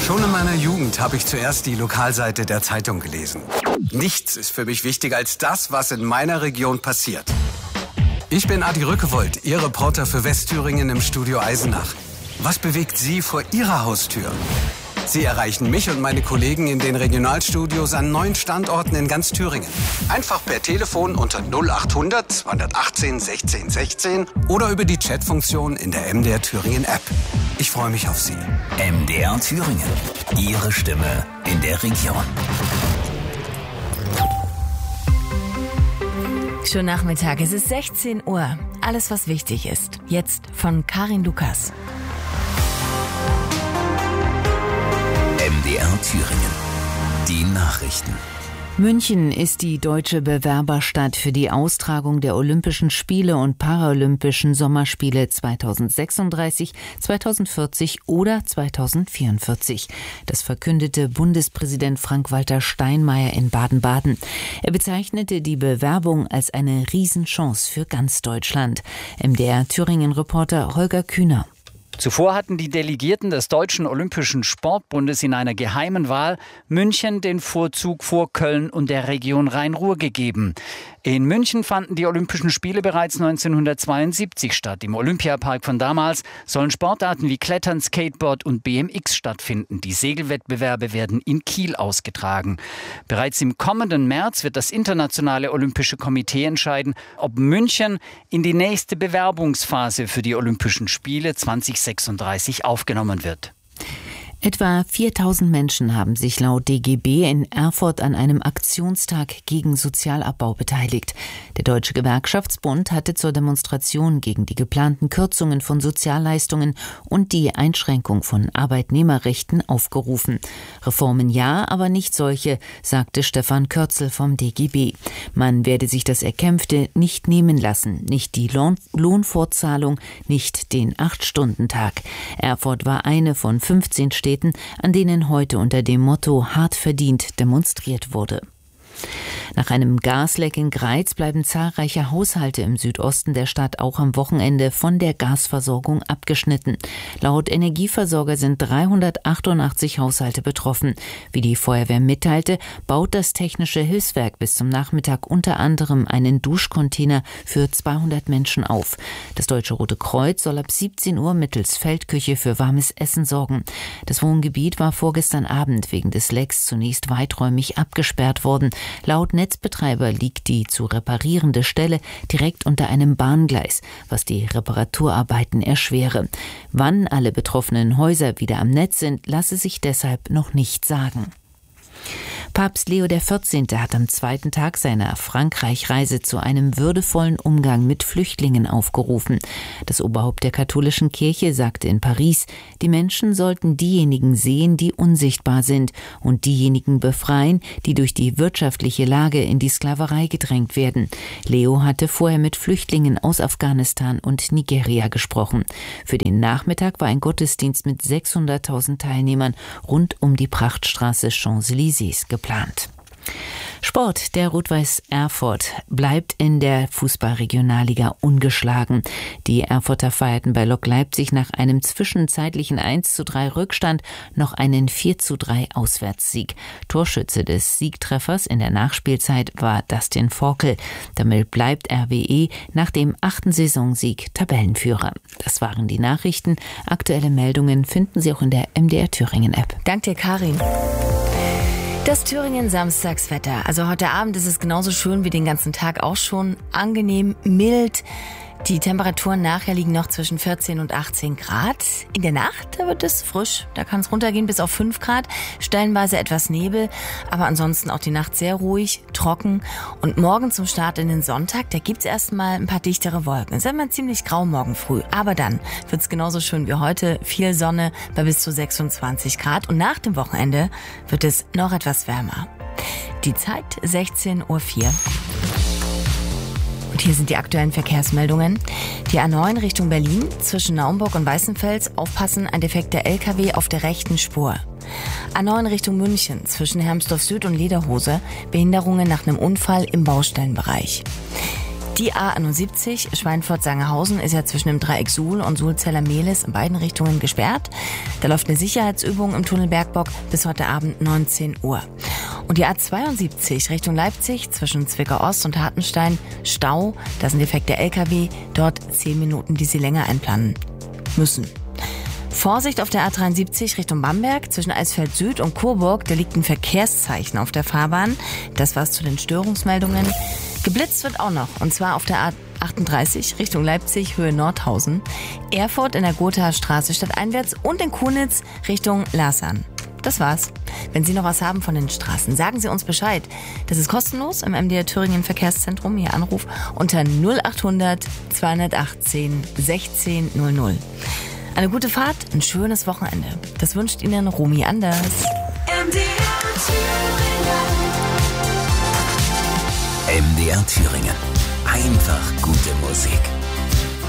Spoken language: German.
Schon in meiner Jugend habe ich zuerst die Lokalseite der Zeitung gelesen. Nichts ist für mich wichtiger als das, was in meiner Region passiert. Ich bin Adi Rückewold, Ihr Reporter für Westthüringen im Studio Eisenach. Was bewegt Sie vor Ihrer Haustür? Sie erreichen mich und meine Kollegen in den Regionalstudios an 9 Standorten in ganz Thüringen. Einfach per Telefon unter 0800 218 16 16 oder über die Chatfunktion in der MDR Thüringen App. Ich freue mich auf Sie. MDR Thüringen. Ihre Stimme in der Region. Schönen Nachmittag, es ist 16 Uhr. Alles, was wichtig ist. Jetzt von Karin Lukas. MDR Thüringen. Die Nachrichten. München ist die deutsche Bewerberstadt für die Austragung der Olympischen Spiele und Paralympischen Sommerspiele 2036, 2040 oder 2044. Das verkündete Bundespräsident Frank-Walter Steinmeier in Baden-Baden. Er bezeichnete die Bewerbung als eine Riesenchance für ganz Deutschland. MDR Thüringen-Reporter Holger Kühner. Zuvor hatten die Delegierten des Deutschen Olympischen Sportbundes in einer geheimen Wahl München den Vorzug vor Köln und der Region Rhein-Ruhr gegeben. In München fanden die Olympischen Spiele bereits 1972 statt. Im Olympiapark von damals sollen Sportarten wie Klettern, Skateboard und BMX stattfinden. Die Segelwettbewerbe werden in Kiel ausgetragen. Bereits im kommenden März wird das Internationale Olympische Komitee entscheiden, ob München in die nächste Bewerbungsphase für die Olympischen Spiele 2036 aufgenommen wird. Etwa 4000 Menschen haben sich laut DGB in Erfurt an einem Aktionstag gegen Sozialabbau beteiligt. Der Deutsche Gewerkschaftsbund hatte zur Demonstration gegen die geplanten Kürzungen von Sozialleistungen und die Einschränkung von Arbeitnehmerrechten aufgerufen. Reformen ja, aber nicht solche, sagte Stefan Kürzel vom DGB. Man werde sich das Erkämpfte nicht nehmen lassen, nicht die Lohnfortzahlung, nicht den 8-Stunden-Tag. Erfurt war eine von 15 Städten, an denen heute unter dem Motto hart verdient demonstriert wurde. Nach einem Gasleck in Greiz bleiben zahlreiche Haushalte im Südosten der Stadt auch am Wochenende von der Gasversorgung abgeschnitten. Laut Energieversorger sind 388 Haushalte betroffen. Wie die Feuerwehr mitteilte, baut das Technische Hilfswerk bis zum Nachmittag unter anderem einen Duschcontainer für 200 Menschen auf. Das Deutsche Rote Kreuz soll ab 17 Uhr mittels Feldküche für warmes Essen sorgen. Das Wohngebiet war vorgestern Abend wegen des Lecks zunächst weiträumig abgesperrt worden. Laut Netzbetreiber liegt die zu reparierende Stelle direkt unter einem Bahngleis, was die Reparaturarbeiten erschwere. Wann alle betroffenen Häuser wieder am Netz sind, lasse sich deshalb noch nicht sagen. Papst Leo XIV. Hat am zweiten Tag seiner Frankreich-Reise zu einem würdevollen Umgang mit Flüchtlingen aufgerufen. Das Oberhaupt der katholischen Kirche sagte in Paris, die Menschen sollten diejenigen sehen, die unsichtbar sind und diejenigen befreien, die durch die wirtschaftliche Lage in die Sklaverei gedrängt werden. Leo hatte vorher mit Flüchtlingen aus Afghanistan und Nigeria gesprochen. Für den Nachmittag war ein Gottesdienst mit 600.000 Teilnehmern rund um die Prachtstraße Champs-Élysées geplant. Sport. Der Rot-Weiß Erfurt bleibt in der Fußball-Regionalliga ungeschlagen. Die Erfurter feierten bei Lok Leipzig nach einem zwischenzeitlichen 1:3 Rückstand noch einen 4:3 Auswärtssieg. Torschütze des Siegtreffers in der Nachspielzeit war Dustin Forkel. Damit bleibt RWE nach dem 8. Saisonsieg Tabellenführer. Das waren die Nachrichten. Aktuelle Meldungen finden Sie auch in der MDR Thüringen App. Danke dir, Karin. Das Thüringen-Samstagswetter. Also heute Abend ist es genauso schön wie den ganzen Tag auch schon. Angenehm, mild. Die Temperaturen nachher liegen noch zwischen 14 und 18 Grad. In der Nacht, da wird es frisch. Da kann es runtergehen bis auf 5 Grad. Stellenweise etwas Nebel, aber ansonsten auch die Nacht sehr ruhig, trocken. Und morgen zum Start in den Sonntag, da gibt's erstmal ein paar dichtere Wolken. Es ist immer ziemlich grau morgen früh. Aber dann wird's genauso schön wie heute. Viel Sonne bei bis zu 26 Grad. Und nach dem Wochenende wird es noch etwas wärmer. Die Zeit 16:04 Uhr. Und hier sind die aktuellen Verkehrsmeldungen. Die A9 Richtung Berlin zwischen Naumburg und Weißenfels. Aufpassen, ein defekter LKW auf der rechten Spur. A9 Richtung München zwischen Hermsdorf Süd und Lederhose. Behinderungen nach einem Unfall im Baustellenbereich. Die A71 Schweinfurt-Sangerhausen ist ja zwischen dem Dreieck Suhl und Sulzeller-Mehlis in beiden Richtungen gesperrt. Da läuft eine Sicherheitsübung im Tunnel Bergbock bis heute Abend 19 Uhr. Und die A72 Richtung Leipzig zwischen Zwickau-Ost und Hartenstein Stau. Da ist ein defekter LKW. Dort 10 Minuten, die Sie länger einplanen müssen. Vorsicht auf der A73 Richtung Bamberg zwischen Eisfeld Süd und Coburg. Da liegt ein Verkehrszeichen auf der Fahrbahn. Das war's zu den Störungsmeldungen. Geblitzt wird auch noch, und zwar auf der A38 Richtung Leipzig, Höhe Nordhausen, Erfurt in der Gothaer Straße stadteinwärts und in Kunitz Richtung Lasern. Das war's. Wenn Sie noch was haben von den Straßen, sagen Sie uns Bescheid. Das ist kostenlos im MDR Thüringen Verkehrszentrum. Ihr Anruf unter 0800 218 1600. Eine gute Fahrt, ein schönes Wochenende. Das wünscht Ihnen Romy Anders. MDR Thüringen. Einfach gute Musik.